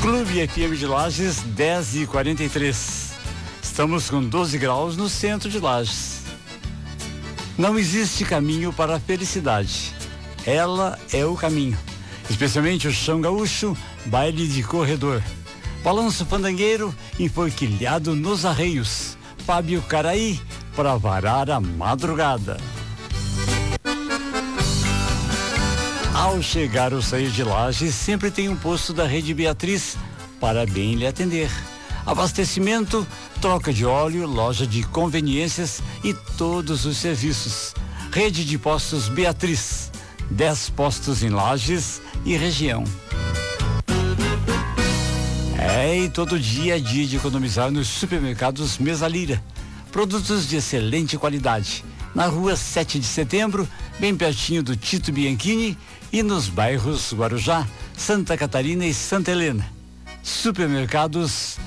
Clube FM de Lages, 10h43. Estamos com 12 graus no centro de Lages. Não existe caminho para a felicidade. Ela é o caminho. Especialmente o chão gaúcho, baile de corredor. Balanço fandangueiro, enforquilhado nos arreios. Fábio Caraí, para varar a madrugada. Ao chegar ou sair de Lages, sempre tem um posto da Rede Beatriz para bem lhe atender. Abastecimento, troca de óleo, loja de conveniências e todos os serviços. Rede de Postos Beatriz, 10 postos em Lages e região. E todo dia é dia de economizar nos supermercados Mesa Lira. Produtos de excelente qualidade. Na rua 7 de setembro, bem pertinho do Tito Bianchini, e nos bairros Guarujá, Santa Catarina e Santa Helena. Supermercados